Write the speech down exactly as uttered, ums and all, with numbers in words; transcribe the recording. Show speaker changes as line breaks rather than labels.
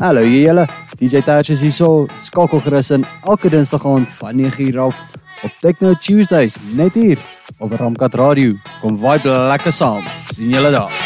Hallo julle, D J Touch is hier so, skakel gerus in elke dinsdag aand van nege uur af op Techno Tuesdays, net hier op Ramkat Radio. Kom vibe lekker saam, sien julle daar.